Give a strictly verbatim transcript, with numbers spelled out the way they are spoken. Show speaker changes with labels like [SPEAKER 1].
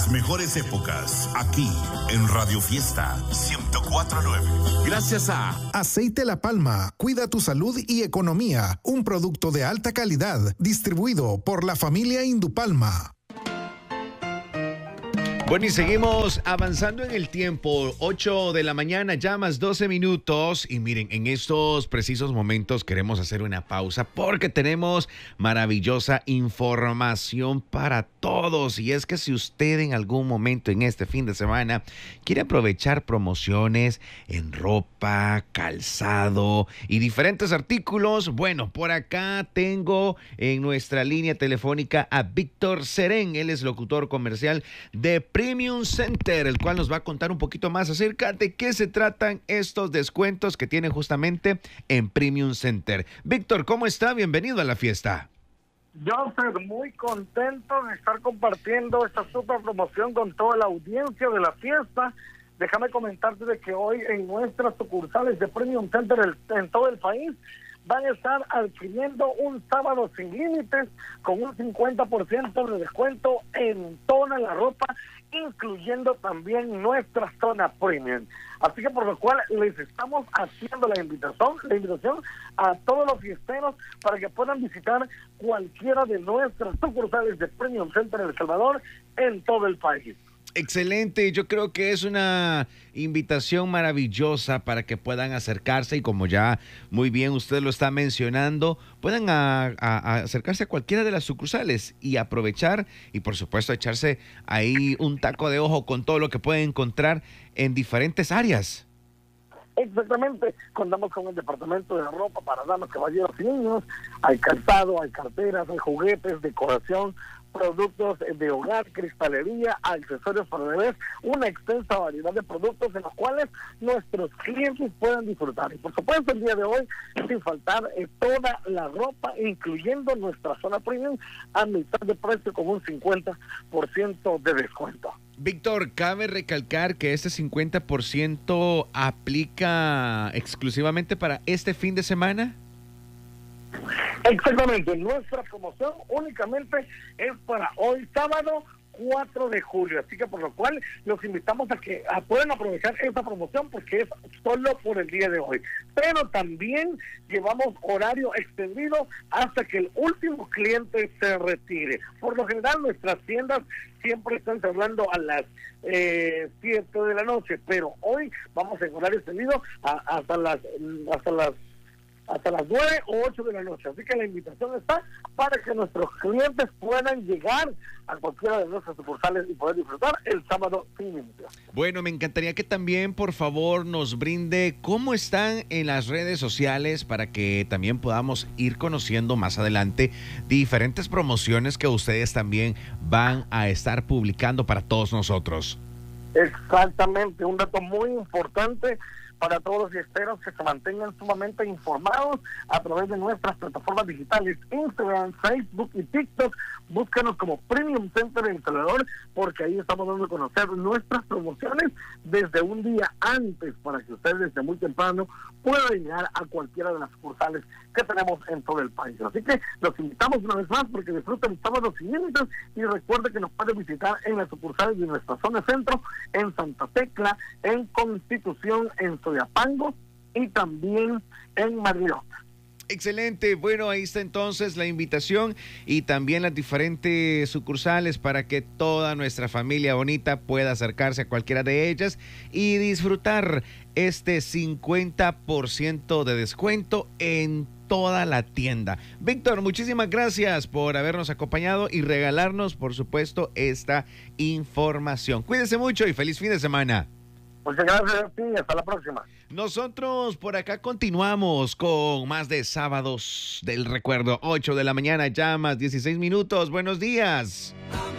[SPEAKER 1] Las mejores épocas, aquí en Radio Fiesta ciento cuatro punto nueve. Gracias a
[SPEAKER 2] Aceite La Palma, cuida tu salud y economía. Un producto de alta calidad, distribuido por la familia Indupalma.
[SPEAKER 3] Bueno, y seguimos avanzando en el tiempo. ocho de la mañana, ya más doce minutos. Y miren, en estos precisos momentos queremos hacer una pausa porque tenemos maravillosa información para todos. Y es que si usted en algún momento en este fin de semana quiere aprovechar promociones en ropa, calzado y diferentes artículos, bueno, por acá tengo en nuestra línea telefónica a Víctor Serén. Él es locutor comercial de Premium Center, el cual nos va a contar un poquito más acerca de qué se tratan estos descuentos que tienen justamente en Premium Center. Víctor, ¿cómo está? Bienvenido a la fiesta.
[SPEAKER 4] Yo estoy muy contento de estar compartiendo esta super promoción con toda la audiencia de la fiesta. Déjame comentarte de que hoy en nuestras sucursales de Premium Center en todo el país van a estar adquiriendo un sábado sin límites con un cincuenta por ciento de descuento en toda la ropa, incluyendo también nuestra zona premium. Así que por lo cual les estamos haciendo la invitación, la invitación a todos los fiesteros para que puedan visitar cualquiera de nuestras sucursales de Premium Center en El Salvador en todo el país.
[SPEAKER 3] Excelente, yo creo que es una invitación maravillosa para que puedan acercarse y como ya muy bien usted lo está mencionando, puedan a, a, a acercarse a cualquiera de las sucursales y aprovechar y por supuesto echarse ahí un taco de ojo con todo lo que pueden encontrar en diferentes áreas.
[SPEAKER 4] Exactamente, contamos con el departamento de ropa para damas, caballeros y niños, hay calzado, hay carteras, hay juguetes, decoración, productos de hogar, cristalería, accesorios para bebés, una extensa variedad de productos en los cuales nuestros clientes puedan disfrutar. Y por supuesto el día de hoy, sin faltar eh, toda la ropa, incluyendo nuestra zona premium, a mitad de precio con un cincuenta por ciento de descuento.
[SPEAKER 3] Víctor, cabe recalcar que este cincuenta por ciento aplica exclusivamente para este fin de semana.
[SPEAKER 4] Exactamente, nuestra promoción únicamente es para hoy sábado cuatro de julio, así que por lo cual los invitamos a que a, puedan aprovechar esta promoción porque es solo por el día de hoy, pero también llevamos horario extendido hasta que el último cliente se retire. Por lo general nuestras tiendas siempre están cerrando a las eh, siete de la noche, pero hoy vamos en horario extendido a, hasta las hasta las hasta las nueve o ocho de la noche. Así que la invitación está para que nuestros clientes puedan llegar a cualquiera de nuestras sucursales y poder disfrutar el sábado sin límites.
[SPEAKER 3] Bueno, me encantaría que también, por favor, nos brinde cómo están en las redes sociales para que también podamos ir conociendo más adelante diferentes promociones que ustedes también van a estar publicando para todos nosotros.
[SPEAKER 4] Exactamente, un dato muy importante para todos los fiesteros que se mantengan sumamente informados a través de nuestras plataformas digitales, Instagram, Facebook y TikTok. Búscanos como Premium Center en El Salvador, porque ahí estamos dando a conocer nuestras promociones desde un día antes, para que ustedes desde muy temprano puedan llegar a cualquiera de las sucursales que tenemos en todo el país. Así que los invitamos una vez más porque disfruten el sábado sin límites y recuerden que nos pueden visitar en las sucursales de nuestra zona centro, en Santa Tecla, en Constitución, en Soyapango y también en Marilota.
[SPEAKER 3] Excelente, bueno, ahí está entonces la invitación y también las diferentes sucursales para que toda nuestra familia bonita pueda acercarse a cualquiera de ellas y disfrutar este cincuenta por ciento de descuento en toda la tienda. Víctor, muchísimas gracias por habernos acompañado y regalarnos, por supuesto, esta información. Cuídese mucho y feliz fin de semana.
[SPEAKER 4] Muchas gracias a ti, hasta la próxima.
[SPEAKER 3] Nosotros por acá continuamos con más de Sábados del Recuerdo, ocho de la mañana, ya más dieciséis minutos. Buenos días.